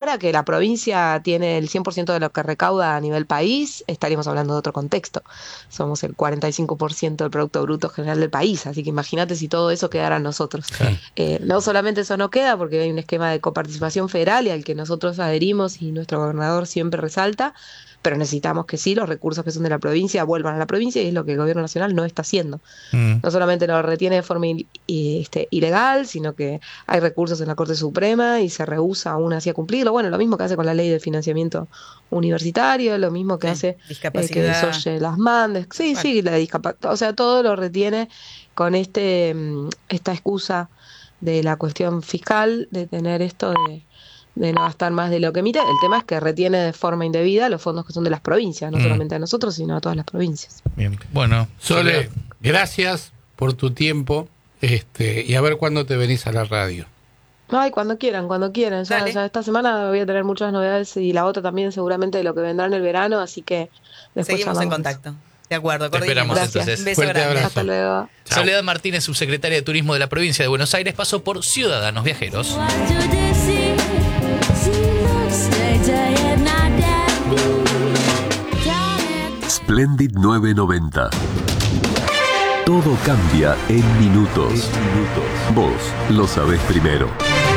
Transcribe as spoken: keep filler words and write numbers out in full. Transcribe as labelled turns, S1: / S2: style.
S1: ahora que la provincia tiene el cien por ciento de lo que recauda a nivel país, estaríamos hablando de otro contexto. Somos el cuarenta y cinco por ciento del Producto Bruto General del país, así que imagínate si todo eso quedara en nosotros. Sí. Eh, no solamente eso no queda, porque hay un esquema de coparticipación federal y al que nosotros adherimos y nuestro gobernador siempre resalta, pero necesitamos que sí, los recursos que son de la provincia vuelvan a la provincia y es lo que el gobierno nacional no está haciendo. Mm. No solamente lo retiene de forma il, este, ilegal, sino que hay recursos en la Corte Suprema y se rehúsa aún así a cumplirlo. Bueno, lo mismo que hace con la ley de financiamiento universitario, lo mismo que sí, hace eh, que desoye las mandes. Sí, bueno. sí, la discapacidad, o sea, todo lo retiene con este esta excusa de la cuestión fiscal, de tener esto de... de no gastar más de lo que emite. El tema es que retiene de forma indebida los fondos que son de las provincias, no mm. solamente a nosotros, sino a todas las provincias.
S2: Bien. Bueno, Sole, gracias por tu tiempo, este, y a ver cuándo te venís a la radio.
S1: Ay, cuando quieran, cuando quieran. Ya, ya esta semana voy a tener muchas novedades y la otra también seguramente de lo que vendrá en el verano, así que después
S3: seguimos en contacto. De acuerdo,
S4: te esperamos
S1: Gracias.
S4: entonces.
S3: Un beso
S2: Fuerte
S3: grande.
S2: abrazo.
S1: Hasta luego.
S4: Chao. Soledad Martínez, subsecretaria de Turismo de la provincia de Buenos Aires, pasó por Ciudadanos Viajeros.
S5: Splendid novecientos noventa. Todo cambia en minutos. Vos lo sabés primero.